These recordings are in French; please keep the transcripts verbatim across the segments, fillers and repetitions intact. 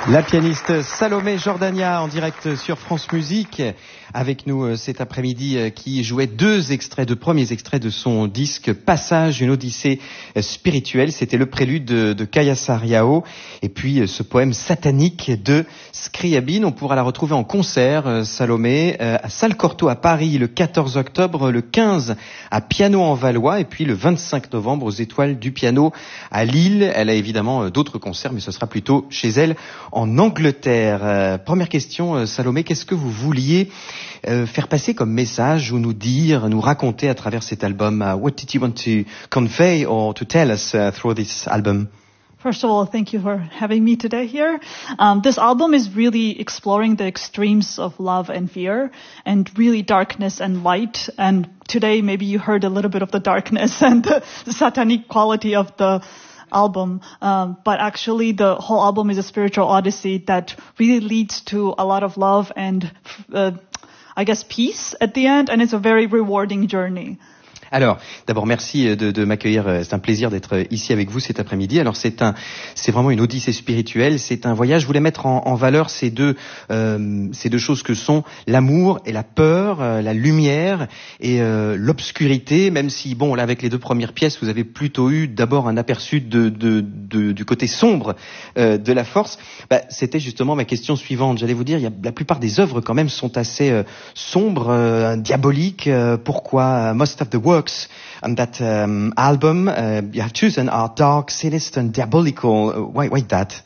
La pianiste Salomé Jordania en direct sur France Musique avec nous cet après-midi qui jouait deux extraits, deux premiers extraits de son disque Passage, une odyssée spirituelle. C'était le prélude de, de Kaya Sarriao et puis ce poème satanique de Scriabine. On pourra la retrouver en concert, Salomé, à Salle Cortot à Paris le quatorze octobre, le quinze à Piano en Valois et puis le vingt-cinq novembre aux Étoiles du Piano à Lille. Elle a évidemment d'autres concerts mais ce sera plutôt chez elle en Angleterre. Euh, première question, euh, Salomé, qu'est-ce que vous vouliez euh, faire passer comme message ou nous dire, nous raconter à travers cet album? Uh, what did you want to convey or to tell us uh, through this album? First of all, thank you for having me today here. Um, this album is really exploring the extremes of love and fear and really darkness and light. And today maybe you heard a little bit of the darkness and the, the satanic quality of the album, um, but actually the whole album is a spiritual odyssey that really leads to a lot of love and uh, I guess peace at the end, and it's a very rewarding journey. Alors, d'abord, merci de, de m'accueillir. C'est un plaisir d'être ici avec vous cet après-midi. Alors, c'est un, c'est vraiment une odyssée spirituelle. C'est un voyage. Je voulais mettre en, en valeur ces deux, euh, ces deux choses que sont l'amour et la peur, euh, la lumière et euh, l'obscurité. Même si, bon, là, avec les deux premières pièces, vous avez plutôt eu d'abord un aperçu de, de, de du côté sombre euh, de la force. Bah, c'était justement ma question suivante. J'allais vous dire, il y a, la plupart des œuvres quand même sont assez euh, sombres, euh, diaboliques. Euh, pourquoi? Most of the work on that um, album uh, you have chosen are dark, sinister and diabolical. Why, why that?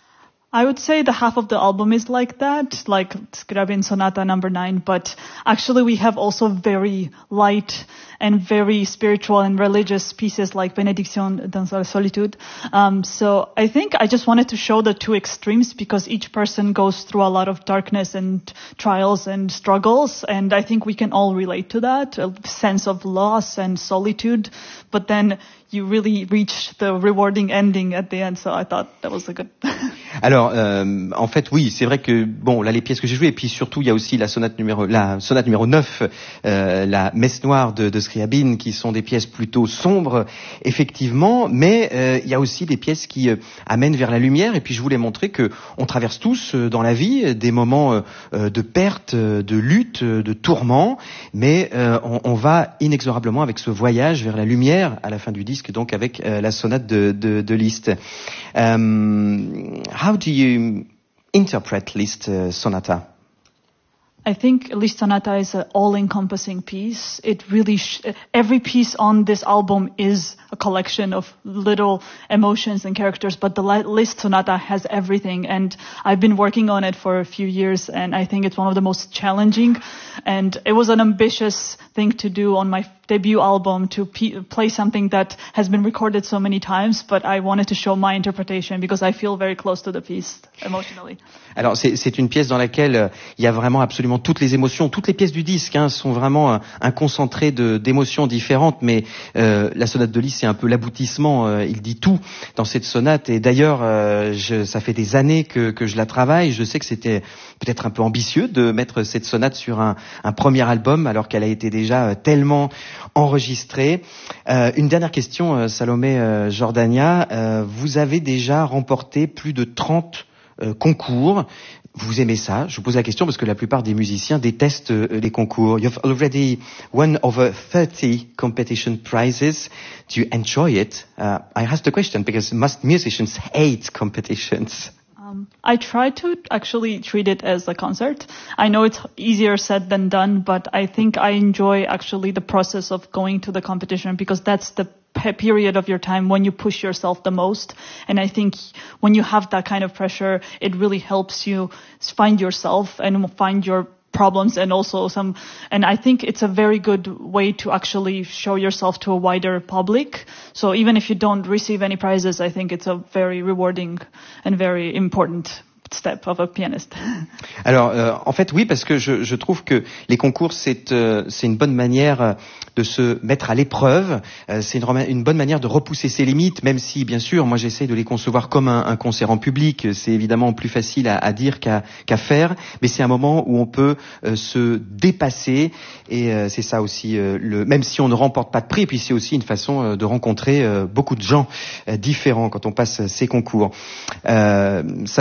I would say the half of the album is like that, like Scriabin Sonata number nine, but actually we have also very light and very spiritual and religious pieces like Benediction dans la Solitude. Um, so I think I just wanted to show the two extremes because each person goes through a lot of darkness and trials and struggles, and I think we can all relate to that, a sense of loss and solitude, but then you really reach the rewarding ending at the end, so I thought that was a good... Alors, euh, en fait, oui, c'est vrai que bon, là, les pièces que j'ai jouées, et puis surtout, il y a aussi la sonate numéro, la sonate numéro neuf, euh, la Messe noire de, de Scriabine, qui sont des pièces plutôt sombres, effectivement, mais euh, il y a aussi des pièces qui euh, amènent vers la lumière. Et puis, je voulais montrer que on traverse tous euh, dans la vie des moments euh, de perte, de lutte, de tourment, mais euh, on, on va inexorablement avec ce voyage vers la lumière à la fin du disque, donc avec euh, la sonate de, de, de Liszt. Um, how do you interpret Liszt uh, Sonata? I think Liszt Sonata is an all-encompassing piece. It really, sh- every piece on this album is a collection of little emotions and characters, but the Liszt Sonata has everything. And I've been working on it for a few years, and I think it's one of the most challenging. And it was an ambitious thing to do on my debut album, to p- play something that has been recorded so many times, but I wanted to show my interpretation because I feel very close to the piece emotionally. Alors c'est, c'est une pièce dans laquelle euh, il y a vraiment absolument toutes les émotions, toutes les pièces du disque hein, sont vraiment un, un concentré de, d'émotions différentes, mais euh, la sonate de Liszt c'est un peu l'aboutissement, euh, il dit tout dans cette sonate, et d'ailleurs euh, je, ça fait des années que, que je la travaille, je sais que c'était peut-être un peu ambitieux de mettre cette sonate sur un, un premier album alors qu'elle a été déjà euh, tellement enregistrée. Euh, une dernière question, euh, Salomé euh, Jordania, euh, vous avez déjà remporté plus de trente euh, concours. Vous aimez ça? Je vous pose la question parce que la plupart des musiciens détestent euh, les concours. You've already won over thirty competition prizes. Do you enjoy it? Uh, I asked the question because most musicians hate competitions. Um, I try to actually treat it as a concert. I know it's easier said than done, but I think I enjoy actually the process of going to the competition because that's the pe- period of your time when you push yourself the most. And I think when you have that kind of pressure, it really helps you find yourself and find your problems and also some, and I think it's a very good way to actually show yourself to a wider public. So even if you don't receive any prizes, I think it's a very rewarding and very important step of a pianist. Alors, euh, en fait, oui, parce que je, je trouve que les concours, c'est, euh, c'est une bonne manière de se mettre à l'épreuve. Euh, c'est une, une bonne manière de repousser ses limites, même si, bien sûr, moi, j'essaie de les concevoir comme un, un concert en public. C'est évidemment plus facile à, à dire qu'à, qu'à faire, mais c'est un moment où on peut euh, se dépasser. Et euh, c'est ça aussi, euh, le, même si on ne remporte pas de prix, et puis c'est aussi une façon euh, de rencontrer euh, beaucoup de gens euh, différents quand on passe ces concours. Euh, Salomé Jordania,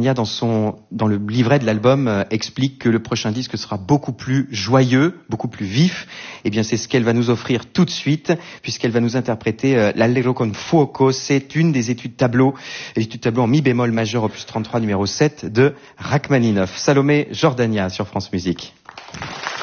Jordania, dans son, dans le livret de l'album, euh, explique que le prochain disque sera beaucoup plus joyeux, beaucoup plus vif. Eh bien, c'est ce qu'elle va nous offrir tout de suite, puisqu'elle va nous interpréter euh, l'Allegro con fuoco. C'est une des études tableau, études tableau en mi bémol majeur, opus trente-trois, numéro sept de Rachmaninoff. Salomé Jordania sur France Musique.